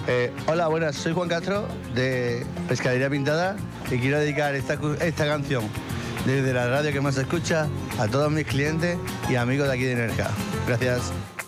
Hola, buenas, soy Juan Castro de Pescadería Pintada y quiero dedicar esta canción desde la radio que más se escucha a todos mis clientes y amigos de aquí de Nerja. Gracias.